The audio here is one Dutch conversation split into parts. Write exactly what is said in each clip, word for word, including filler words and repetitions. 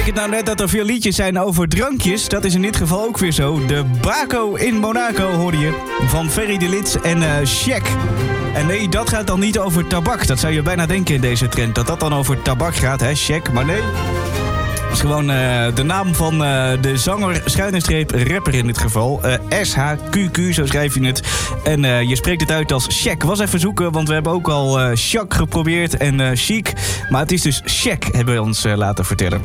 betekent nou net dat er veel liedjes zijn over drankjes. Dat is in dit geval ook weer zo. De Baco in Monaco hoorde je van Ferry de Lits en uh, Shaq. En nee, dat gaat dan niet over tabak. Dat zou je bijna denken in deze trend. Dat dat dan over tabak gaat, hè, Shaq. Maar nee. Dat is gewoon uh, de naam van uh, de zanger, schuine streep, rapper in dit geval. Uh, S H Q Q, zo schrijf je het. En uh, je spreekt het uit als Shaq. Was even zoeken, want we hebben ook al uh, Shaq geprobeerd en uh, Chic. Maar het is dus Shaq, hebben we ons uh, laten vertellen.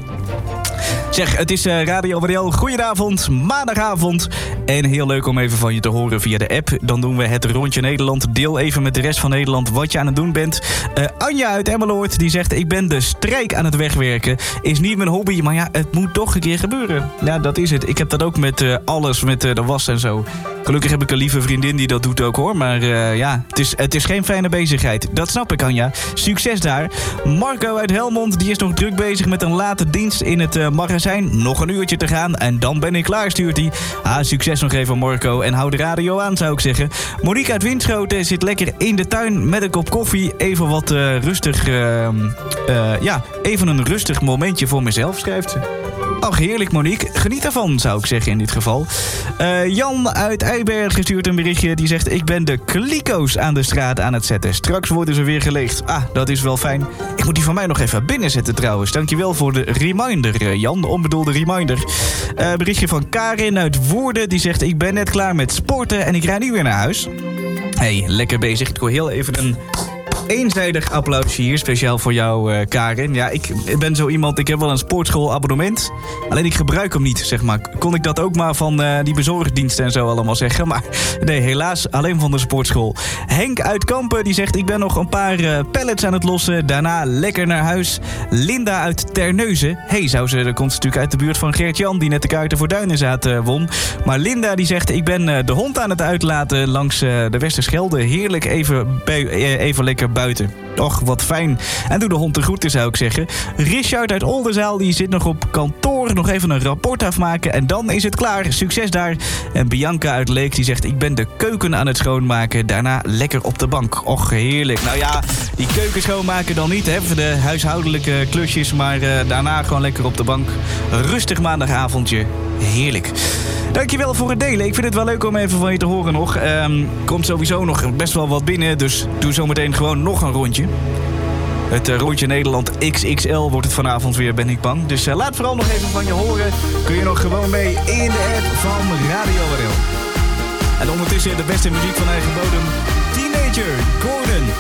Zeg, het is uh, Radio Waddel. Goedenavond, maandagavond. En heel leuk om even van je te horen via de app. Dan doen we het rondje Nederland. Deel even met de rest van Nederland wat je aan het doen bent. Uh, Anja uit Emmeloord, die zegt... ik ben de strijk aan het wegwerken. Is niet mijn hobby, maar ja, het moet toch een keer gebeuren. Ja, dat is het. Ik heb dat ook met uh, alles, met uh, de was en zo. Gelukkig heb ik een lieve vriendin die dat doet ook, hoor. Maar uh, ja, het is, het is geen fijne bezigheid. Dat snap ik, Anja. Succes daar. Marco uit Helmond, die is nog druk bezig met een late dienst in het uh, magazijn. Nog een uurtje te gaan en dan ben ik klaar, stuurt hij. Ah, succes nog even, Marco. En hou de radio aan, zou ik zeggen. Monique uit Winschoten zit lekker in de tuin met een kop koffie. Even wat uh, rustig... Uh, uh, ja, even een rustig momentje voor mezelf, schrijft ze. Ach, heerlijk, Monique. Geniet ervan, zou ik zeggen in dit geval. Uh, Jan uit Eibergen stuurt een berichtje. Die zegt, ik ben de kliko's aan de straat aan het zetten. Straks worden ze weer geleegd. Ah, dat is wel fijn. Ik moet die van mij nog even binnenzetten trouwens. Dankjewel voor de reminder, Jan. De onbedoelde reminder. Uh, berichtje van Karin uit Woerden. Die zegt, ik ben net klaar met sporten en ik rijd nu weer naar huis. Hey, lekker bezig. Ik wil heel even een... eenzijdig applausje hier, speciaal voor jou, uh, Karin. Ja, ik ben zo iemand, ik heb wel een sportschoolabonnement. Alleen ik gebruik hem niet, zeg maar. Kon ik dat ook maar van uh, die bezorgdiensten en zo allemaal zeggen. Maar nee, helaas alleen van de sportschool. Henk uit Kampen, die zegt... ik ben nog een paar uh, pallets aan het lossen. Daarna lekker naar huis. Linda uit Terneuzen. Hey, zou ze, dat komt natuurlijk uit de buurt van Gert-Jan... die net de Kuiten voor Duinenzaad uh, won. Maar Linda, die zegt... ik ben uh, de hond aan het uitlaten langs uh, de Westerschelde. Heerlijk even, bij, uh, even lekker buiten. Och, wat fijn. En doe de hond de groeten, zou ik zeggen. Richard uit Oldenzaal, die zit nog op kantoor. Nog even een rapport afmaken en dan is het klaar. Succes daar. En Bianca uit Leek, die zegt... ik ben de keuken aan het schoonmaken. Daarna lekker op de bank. Och, heerlijk. Nou ja, die keuken schoonmaken dan niet, hè, voor de huishoudelijke klusjes. Maar uh, daarna gewoon lekker op de bank. Rustig maandagavondje. Heerlijk. Dankjewel voor het delen. Ik vind het wel leuk om even van je te horen nog. Um, komt sowieso nog best wel wat binnen. Dus doe zometeen gewoon nog een rondje. Het uh, rondje Nederland X X L wordt het vanavond weer, ben ik bang. Dus uh, laat vooral nog even van je horen. Kun je nog gewoon mee in de app van Radio Waddel. En ondertussen de beste muziek van eigen bodem. Teenager, Gordon.